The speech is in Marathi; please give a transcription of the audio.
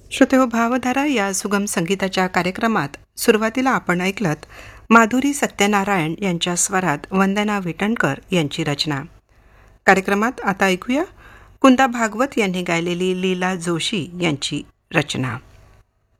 श्रोते हो, भावधारा या सुगम संगीताच्या कार्यक्रमात सुरुवातीला आपण ऐकलत माधुरी सत्यनारायण यांच्या स्वरात वंदना विटणकर यांची रचना. कार्यक्रमात आता ऐकूया कुंदा भागवत यांनी गायलेली लीला जोशी यांची रचना.